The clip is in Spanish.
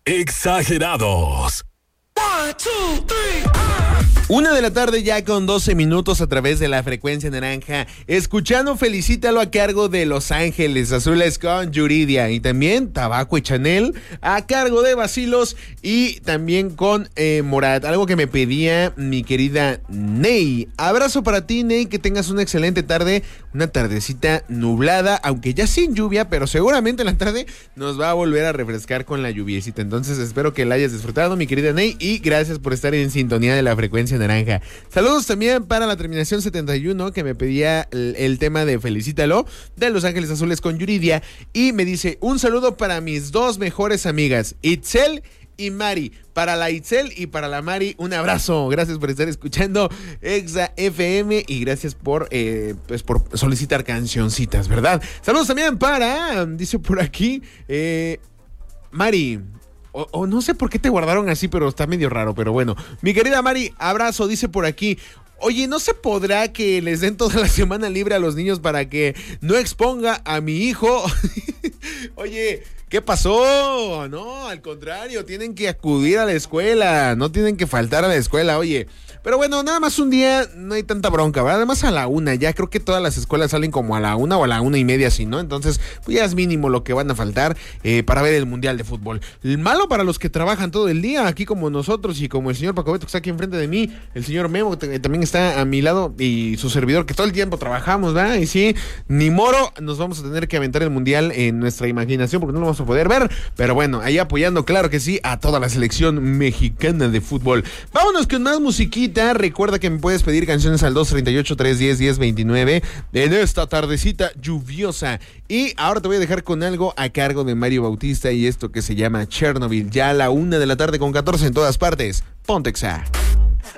Exagerados. 1:00 ya con 12 minutos a través de la frecuencia naranja, escuchando Felicítalo a cargo de Los Ángeles Azules con Yuridia, y también Tabaco y Chanel a cargo de Bacilos, y también con Morat, algo que me pedía mi querida Ney. Abrazo para ti, Ney, que tengas una excelente tarde, una tardecita nublada, aunque ya sin lluvia, pero seguramente en la tarde nos va a volver a refrescar con la lluviecita. Entonces espero que la hayas disfrutado, mi querida Ney, y gracias por estar en sintonía de la frecuencia naranja. Saludos también para la terminación 71, que me pedía el tema de Felicítalo de Los Ángeles Azules con Yuridia, y me dice: un saludo para mis dos mejores amigas, Itzel y Mari. Para la Itzel y para la Mari, un abrazo. Gracias por estar escuchando Exa FM y gracias por solicitar cancioncitas, ¿verdad? Saludos también para, dice por aquí, Mari. O no sé por qué te guardaron así, pero está medio raro, pero bueno. Mi querida Mari, abrazo, dice por aquí. Oye, ¿no se podrá que les den toda la semana libre a los niños para que no exponga a mi hijo? Oye, ¿qué pasó? No, al contrario, tienen que acudir a la escuela, no tienen que faltar a la escuela, oye. Pero bueno, nada más un día, no hay tanta bronca, ¿verdad? Además a la 1, ya creo que todas las escuelas salen como a la 1 o a la 1:30, así, ¿no? Entonces, pues ya es mínimo lo que van a faltar para ver el Mundial de Fútbol. El malo para los que trabajan todo el día, aquí como nosotros y como el señor Paco Beto que está aquí enfrente de mí, el señor Memo que también está a mi lado y su servidor que todo el tiempo trabajamos, ¿verdad? Y sí, ni moro, nos vamos a tener que aventar el Mundial en nuestra imaginación porque no lo vamos a poder ver, pero bueno, ahí apoyando, claro que sí, a toda la selección mexicana de fútbol. Vámonos con más musiquita. Recuerda que me puedes pedir canciones al 238-310-1029 en esta tardecita lluviosa. Y ahora te voy a dejar con algo a cargo de Mario Bautista y esto que se llama Chernobyl. Ya a la 1:14 en todas partes. Ponte Exa.